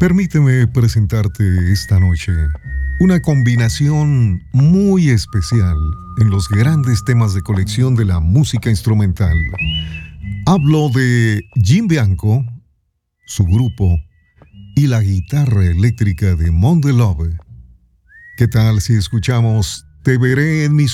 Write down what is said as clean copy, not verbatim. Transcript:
Permíteme presentarte esta noche una combinación muy especial en los grandes temas de colección de la música instrumental. Hablo de Jim Bianco, su grupo y la guitarra eléctrica de Mon de Love. ¿Qué tal si escuchamos Te veré en mis